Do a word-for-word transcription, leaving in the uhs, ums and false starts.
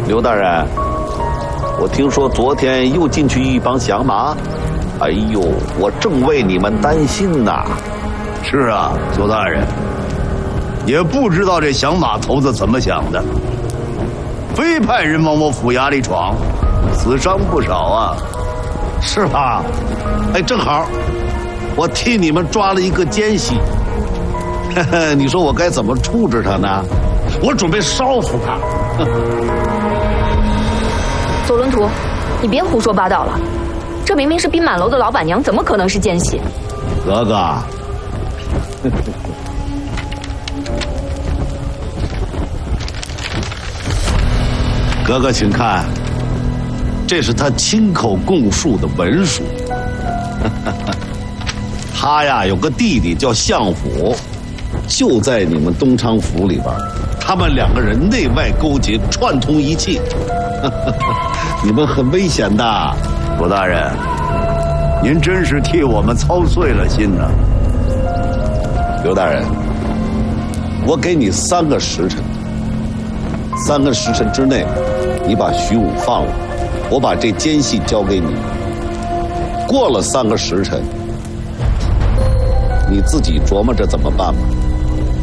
刘大人，我听说昨天又进去一帮响马，哎呦，我正为你们担心呐。 是啊，左大人，也不知道这响马头子怎么想的，非派人往我府衙里闯，死伤不少啊。 是吧？哎，正好，我替你们抓了一个奸细，呵呵，你说我该怎么处置他呢？我准备烧死他。 左伦图，你别胡说八道了，这明明是兵满楼的老板娘，怎么可能是奸细？ 格格，格格，请看，这是他亲口供述的文书。他呀有个弟弟叫相府，就在你们东昌府里边，他们两个人内外勾结，串通一气。你们很危险的。 左大人，您真是替我们操碎了心呐。 刘大人，我给你三个时辰，三个时辰之内，你把徐武放了，我把这奸细交给你。过了三个时辰，你自己琢磨着怎么办吧。